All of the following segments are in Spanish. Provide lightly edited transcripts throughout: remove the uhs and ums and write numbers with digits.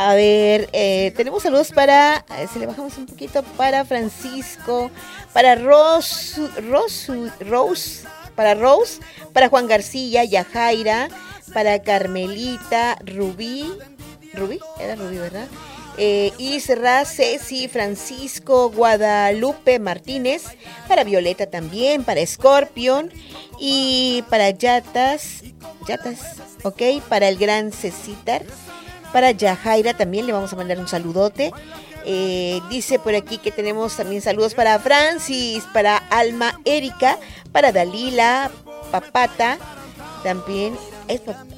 A ver, tenemos saludos para, si le bajamos un poquito, para Francisco, para Rose, para Juan García, Yajaira, para Carmelita, Rubí, era Rubí, ¿verdad? Y Serra, Ceci, Francisco, Guadalupe Martínez, para Violeta también, para Scorpion y para Yatas, ok, para el gran Cecitar, para Yajaira también le vamos a mandar un saludote. Dice por aquí que tenemos también saludos para Francis, para Alma Erika, para Dalila, Papata, también es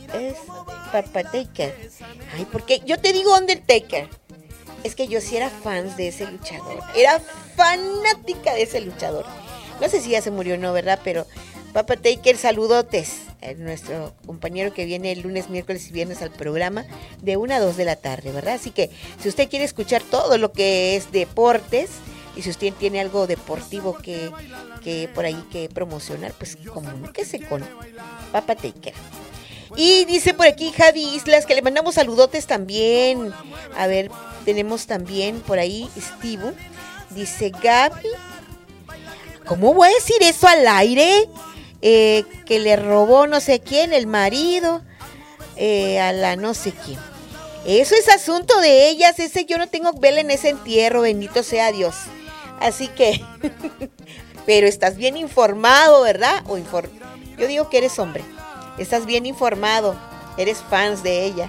Papataker. Ay, porque yo te digo Undertaker. Es que yo sí era fan de ese luchador. Era fanática de ese luchador. No sé si ya se murió o no, ¿verdad? Pero Papa Taker, saludotes. Nuestro compañero que viene el lunes, miércoles y viernes al programa de 1 a 2 de la tarde, ¿verdad? Así que si usted quiere escuchar todo lo que es deportes y si usted tiene algo deportivo que por ahí que promocionar, pues comuníquese con Papa Taker. Y dice por aquí Javi Islas que le mandamos saludotes también. A ver, tenemos también por ahí Steve. Dice Gaby. ¿Cómo voy a decir eso al aire? Que le robó no sé quién, el marido, a la no sé quién. Eso es asunto de ellas. Yo no tengo vela en ese entierro, bendito sea Dios. Así que, pero estás bien informado, ¿verdad? Yo digo que eres hombre. Estás bien informado, eres fans de ella.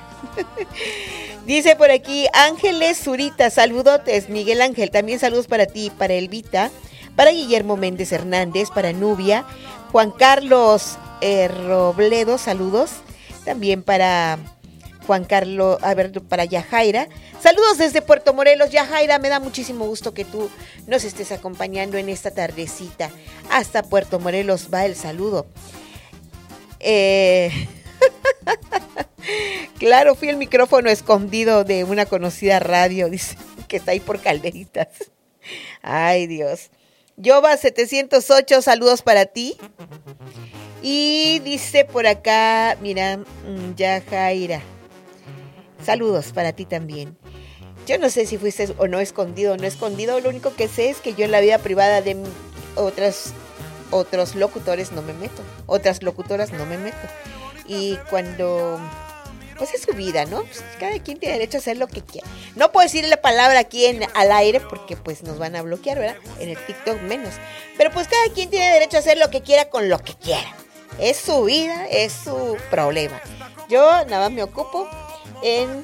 Dice por aquí Ángeles Zurita, saludotes, Miguel Ángel, también saludos para ti, para Elvita, para Guillermo Méndez Hernández, para Nubia, Juan Carlos Robledo, saludos, también para Juan Carlos, para Yajaira, saludos desde Puerto Morelos. Yajaira, me da muchísimo gusto que tú nos estés acompañando en esta tardecita, hasta Puerto Morelos va el saludo. Claro, fui el micrófono escondido de una conocida radio, dice, que está ahí por Calderitas. Ay, Dios. Yoba 708, saludos para ti. Y dice por acá, mira, Yajaira, saludos para ti también. Yo no sé si fuiste o no escondido, lo único que sé es que yo en la vida privada de otros locutores no me meto, otras locutoras no me meto. Y cuando, pues es su vida, ¿no? Pues cada quien tiene derecho a hacer lo que quiera. No puedo decir la palabra aquí al aire porque pues nos van a bloquear, ¿verdad? En el TikTok menos. Pero pues cada quien tiene derecho a hacer lo que quiera con lo que quiera. Es su vida, es su problema. Yo nada más me ocupo en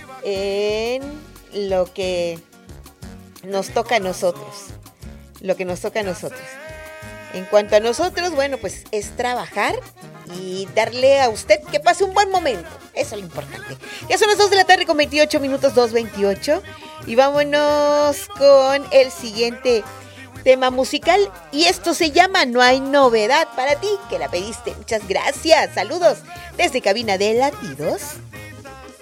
lo que nos toca a nosotros. Lo que nos toca a nosotros. En cuanto a nosotros, bueno, pues es trabajar y darle a usted que pase un buen momento. Eso es lo importante. Ya son las 2 de la tarde con 28 minutos, 2:28. Y vámonos con el siguiente tema musical. Y esto se llama No hay novedad para ti, que la pediste. Muchas gracias. Saludos desde Cabina de Latidos.